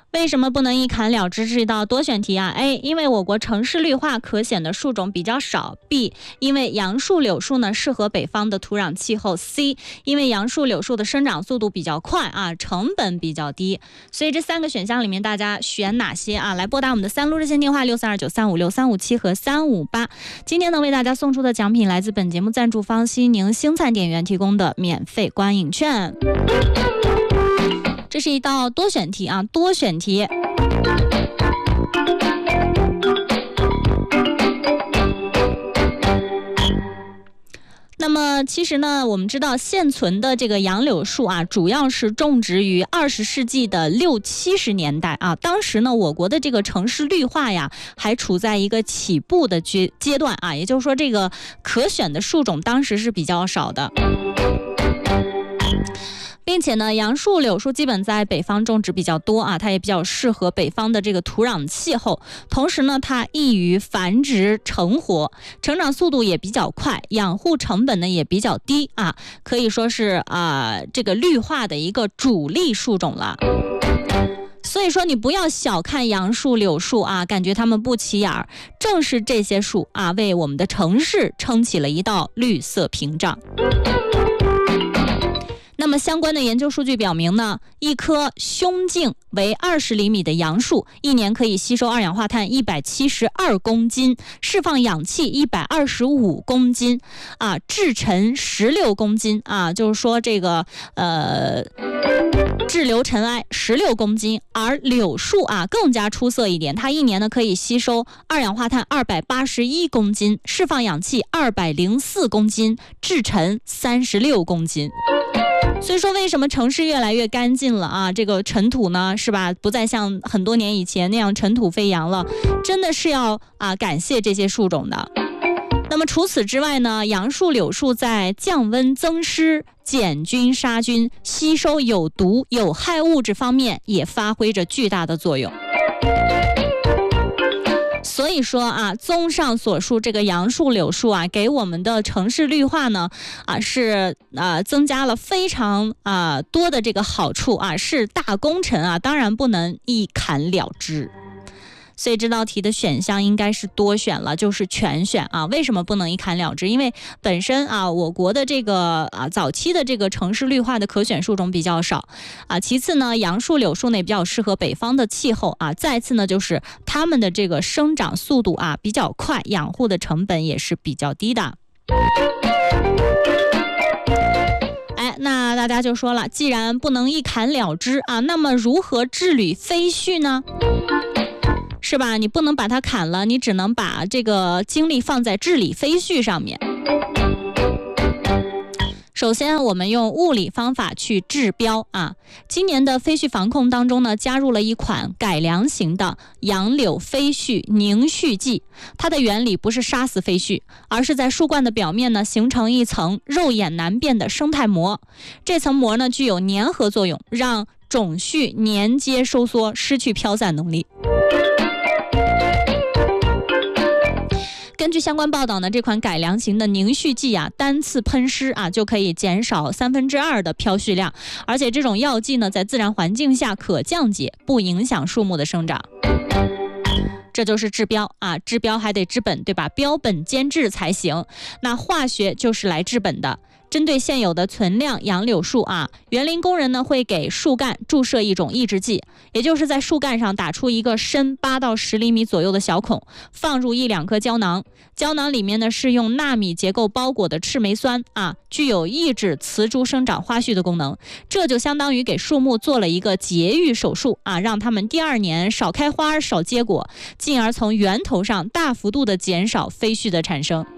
为什么不能一砍了之？这是一道多选题啊。A， 因为我国城市绿化可选的树种比较少。B， 因为杨树、柳树呢适合北方的土壤气候。C， 因为杨树、柳树的生长速度比较快啊，成本比较低。所以这3个选项里面大家选哪些啊？来拨打我们的3路热线电话6329356357和358。今天呢为大家送出的奖品来自本节目赞助方西宁星灿电影院提供的免费观影券。这是一道多选题啊，多选题。那么其实呢，我们知道现存的这个杨柳树啊，主要是种植于20世纪的60、70年代啊。当时呢，我国的这个城市绿化呀，还处在一个起步的阶段啊，也就是说，这个可选的树种当时是比较少的。并且呢，杨树、柳树基本在北方种植比较多啊，它也比较适合北方的这个土壤气候。同时呢，它易于繁殖成活，成长速度也比较快，养护成本呢也比较低啊，可以说是这个绿化的一个主力树种了。所以说你不要小看杨树、柳树啊，感觉它们不起眼儿，正是这些树啊，为我们的城市撑起了一道绿色屏障。那么相关的研究数据表明呢，一棵胸径为20厘米的杨树，一年可以吸收二氧化碳172公斤，释放氧气125公斤，制尘16公斤啊，就是说这个滞留尘埃16公斤。而柳树更加出色一点，它一年呢可以吸收二氧化碳281公斤，释放氧气204公斤，制尘36公斤。所以说为什么城市越来越干净了啊？这个尘土呢，是吧，不再像很多年以前那样尘土飞扬了，真的是要感谢这些树种的。那么除此之外呢，杨树、柳树在降温增湿、减菌杀菌、吸收有毒有害物质方面也发挥着巨大的作用。所以说综上所述，这个杨树、柳树给我们的城市绿化呢是增加了非常多的这个好处是大工程当然不能一砍了之。所以这道题的选项应该是多选了，就是全选为什么不能一砍了之？因为本身我国的这个早期的这个城市绿化的可选树种比较少其次呢，杨树、柳树呢也比较适合北方的气候再次呢就是它们的这个生长速度比较快，养护的成本也是比较低的。那大家就说了，既然不能一砍了之那么如何治理飞絮呢？是吧？你不能把它砍了，你只能把这个精力放在治理飞絮上面。首先我们用物理方法去治标今年的飞絮防控当中呢，加入了一款改良型的杨柳飞絮凝絮剂。它的原理不是杀死飞絮，而是在树冠的表面呢形成一层肉眼难辨的生态膜。这层膜呢具有粘合作用，让种絮粘接收缩，失去飘散能力。根据相关报道呢，这款改良型的凝絮剂单次喷湿就可以减少2/3的飘絮量，而且这种药剂呢在自然环境下可降解，不影响树木的生长。这就是治标治标还得治本，对吧？标本兼治才行。那化学就是来治本的。针对现有的存量杨柳树园林工人呢会给树干注射一种抑制剂，也就是在树干上打出一个深8到10厘米左右的小孔，放入1-2颗胶囊。胶囊里面呢是用纳米结构包裹的赤霉酸具有抑制雌株生长花絮的功能。这就相当于给树木做了一个节育手术让它们第2年少开花少结果，进而从源头上大幅度的减少飞絮的产生。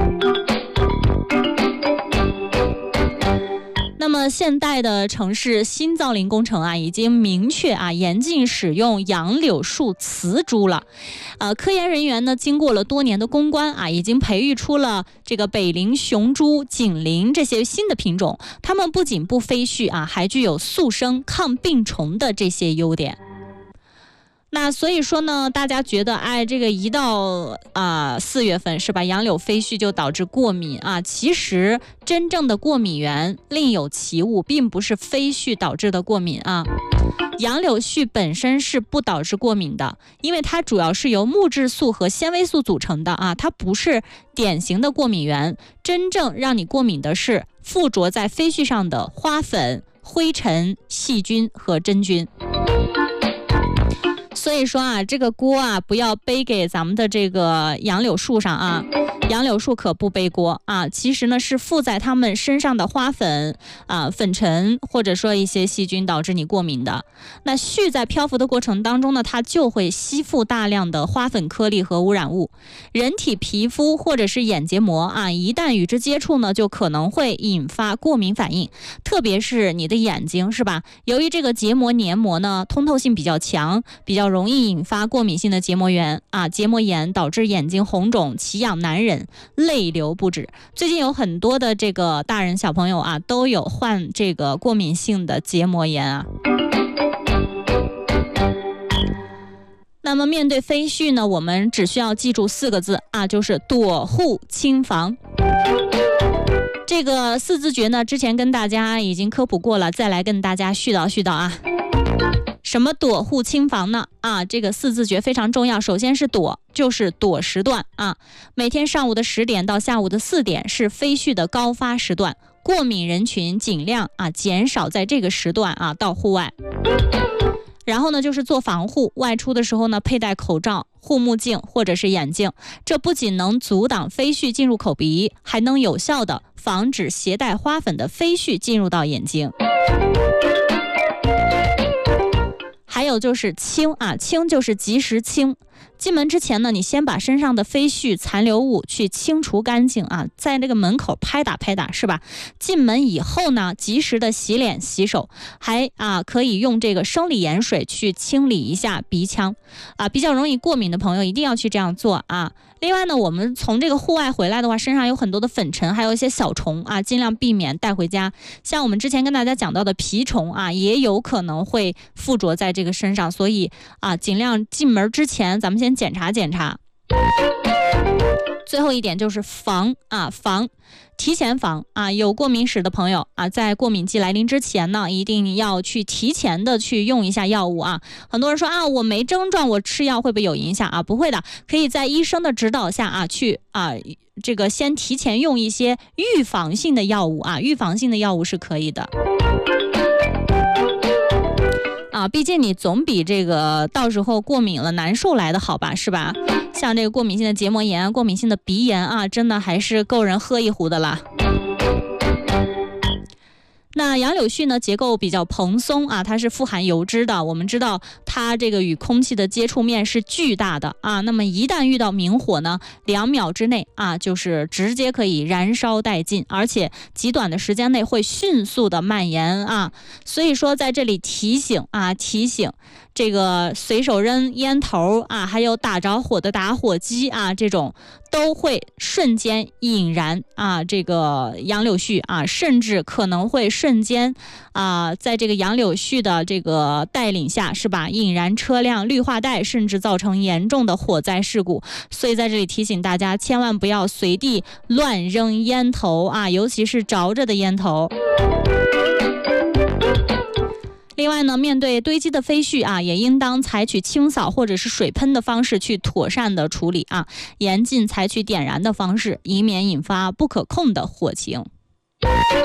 那么现代的城市新造林工程已经明确严禁使用杨柳树雌株了。科研人员呢经过了多年的攻关已经培育出了这个北林雄株、锦林这些新的品种，它们不仅不飞絮还具有速生、抗病虫的这些优点。那所以说呢，大家觉得这个一到4月份是吧，杨柳飞絮就导致过敏其实真正的过敏源另有其物，并不是飞絮导致的过敏杨柳絮本身是不导致过敏的，因为它主要是由木质素和纤维素组成的啊，它不是典型的过敏源。真正让你过敏的是附着在飞絮上的花粉、灰尘、细菌和真菌。所以说啊，这个锅啊不要背给咱们的这个杨柳树上啊，杨柳树可不背锅啊。其实呢是附在它们身上的花粉啊、粉尘或者说一些细菌导致你过敏的。那絮在漂浮的过程当中呢，它就会吸附大量的花粉颗粒和污染物。人体皮肤或者是眼结膜啊，一旦与之接触呢，就可能会引发过敏反应。特别是你的眼睛是吧？由于这个结膜黏膜呢通透性比较强，比较容易引发过敏性的结膜炎啊，结膜炎导致眼睛红肿、奇痒难忍、泪流不止。最近有很多的这个大人小朋友啊，都有患这个过敏性的结膜炎啊。那么面对飞絮呢，我们只需要记住4个字啊，就是躲护清防。这个4字诀呢，之前跟大家已经科普过了，再来跟大家絮叨啊。什么躲护清防呢？啊，这个4字诀非常重要。首先是躲，就是躲时段啊。每天上午的10点到下午的4点是飞絮的高发时段，过敏人群尽量减少在这个时段到户外。然后呢，就是做防护，外出的时候呢，佩戴口罩、护目镜或者是眼镜，这不仅能阻挡飞絮进入口鼻，还能有效的防止携带花粉的飞絮进入到眼睛。还有就是清啊，清就是及时清。进门之前呢，你先把身上的飞絮残留物去清除干净啊，在那个门口拍打是吧？进门以后呢，及时的洗脸洗手，还可以用这个生理盐水去清理一下鼻腔啊，比较容易过敏的朋友一定要去这样做啊。另外呢，我们从这个户外回来的话，身上有很多的粉尘，还有一些小虫啊，尽量避免带回家。像我们之前跟大家讲到的蜱虫啊，也有可能会附着在这个身上，所以尽量进门之前咱们先检查。最后一点就是防，提前防有过敏史的朋友在过敏季来临之前呢，一定要去提前的去用一下药物啊。很多人说我没症状，我吃药会不会有影响不会的，可以在医生的指导下去这个先提前用一些预防性的药物预防性的药物是可以的。毕竟你总比这个到时候过敏了难受来的好吧，是吧？像这个过敏性的结膜炎、过敏性的鼻炎真的还是够人喝一壶的啦。那杨柳絮呢，结构比较蓬松它是富含油脂的。我们知道它这个与空气的接触面是巨大的那么一旦遇到明火呢，2秒之内就是直接可以燃烧殆尽，而且极短的时间内会迅速的蔓延所以说在这里提醒这个随手扔烟头还有打着火的打火机这种都会瞬间引燃这个杨柳絮甚至可能会瞬间在这个杨柳絮的这个带领下是吧，引燃车辆、绿化带，甚至造成严重的火灾事故。所以在这里提醒大家，千万不要随地乱扔烟头尤其是着着的烟头。另外呢，面对堆积的飞絮也应当采取清扫或者是水喷的方式去妥善的处理严禁采取点燃的方式，以免引发不可控的火情。